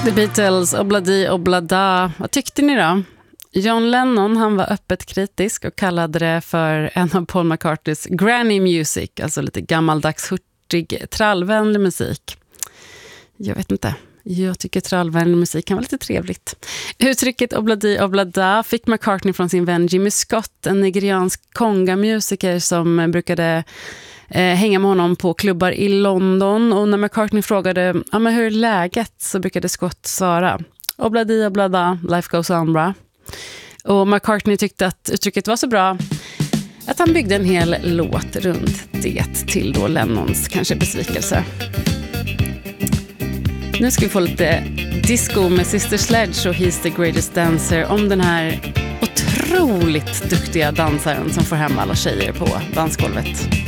The Beatles, Obladi Oblada. Vad tyckte ni då? John Lennon, han var öppet kritisk och kallade det för en av Paul McCartneys granny music, alltså lite gammaldags hurtig, trallvänlig musik. Jag vet inte. Jag tycker trallvänlig musik kan vara lite trevligt. Uttrycket Obladi Oblada fick McCartney från sin vän Jimmy Scott, en nigeriansk kongamusiker som brukade hänga med honom på klubbar i London. Och när McCartney frågade men hur är läget, så brukade Scott svara Obladi Oblada, life goes on bra. Och McCartney tyckte att uttrycket var så bra att han byggde en hel låt runt det, till då Lennons kanske besvikelse. Nu ska vi få lite disco med Sister Sledge och He's the Greatest Dancer, om den här otroligt duktiga dansaren som får hem alla tjejer på dansgolvet.